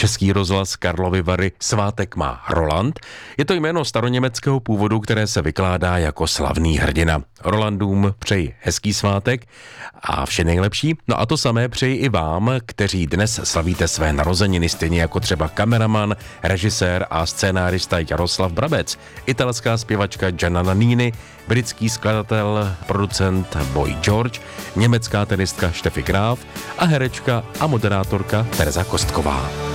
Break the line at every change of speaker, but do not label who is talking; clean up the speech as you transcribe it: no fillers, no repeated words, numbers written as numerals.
Český rozhlas Karlovy Vary svátek má Roland. Je to jméno staroněmeckého původu, které se vykládá jako slavný hrdina. Rolandům přeji hezký svátek a vše nejlepší. No a to samé přeji i vám, kteří dnes slavíte své narozeniny, stejně jako třeba kameraman, režisér a scénárista Jaroslav Brabec, italská zpěvačka Gianna Nannini, britský skladatel, producent Boy George, německá tenistka Steffi Graf a herečka a moderátorka Tereza Kostková.